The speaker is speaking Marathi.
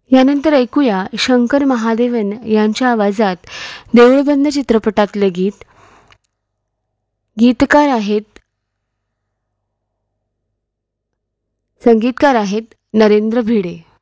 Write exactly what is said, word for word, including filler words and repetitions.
यानंतर ऐकूया शंकर महादेवन यांच्या आवाजात देऊळबंद चित्रपटातले गीत. गीतकार आहेत संगीतकार आहेत नरेंद्र भिडे.